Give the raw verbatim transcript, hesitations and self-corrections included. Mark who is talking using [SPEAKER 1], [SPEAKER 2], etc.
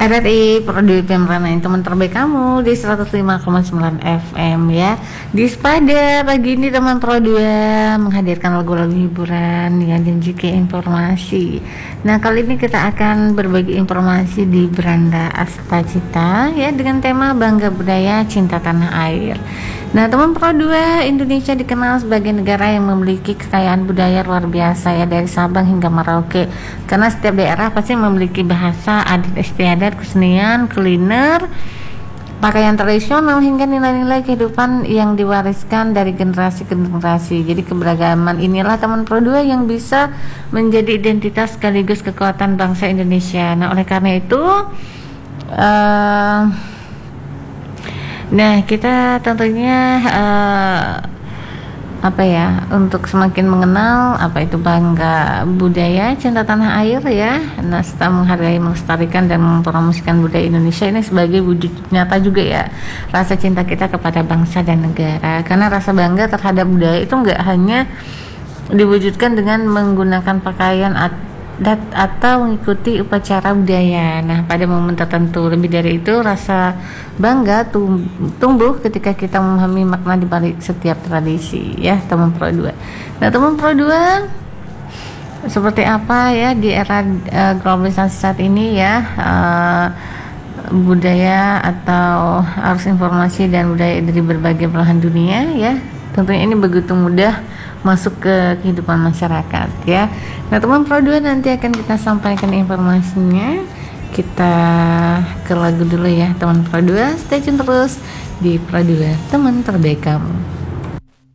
[SPEAKER 1] R R I Prodi Pemrana, teman terbaik kamu di seratus lima koma sembilan F M ya. Di Spada pagi ini teman Pro dua menghadirkan lagu-lagu hiburan ya, dan juga informasi. Nah, kali ini kita akan berbagi informasi di Beranda Astacita ya, dengan tema Bangga Budaya Cinta Tanah Air. Nah, teman Pro dua, Indonesia dikenal sebagai negara yang memiliki kekayaan budaya luar biasa ya, dari Sabang hingga Merauke. Karena setiap daerah pasti memiliki bahasa, adat istiadat, kesenian, kuliner, pakaian tradisional, hingga nilai-nilai kehidupan yang diwariskan dari generasi ke generasi. Jadi keberagaman inilah teman Pro dua yang bisa menjadi identitas sekaligus kekuatan bangsa Indonesia. Nah, oleh karena itu uh, nah kita tentunya uh, apa ya, untuk semakin mengenal apa itu bangga budaya cinta tanah air ya. Nah, serta menghargai, melestarikan dan mempromosikan budaya Indonesia ini sebagai wujud nyata juga ya rasa cinta kita kepada bangsa dan negara. Karena rasa bangga terhadap budaya itu nggak hanya diwujudkan dengan menggunakan pakaian adat atau mengikuti upacara budaya. Nah, pada momen tertentu. Lebih dari itu, rasa bangga tumbuh ketika kita memahami makna di balik setiap tradisi ya, teman Pro dua. Nah, teman Pro dua, seperti apa ya di era uh, globalisasi saat ini ya, uh, budaya atau arus informasi dan budaya dari berbagai belahan dunia ya, tentunya ini begitu mudah masuk ke kehidupan masyarakat ya. Nah, teman Pro dua, nanti akan kita sampaikan informasinya. Kita ke lagu dulu ya teman Pro dua. Stay tune terus di Pro dua, teman terbaik kamu.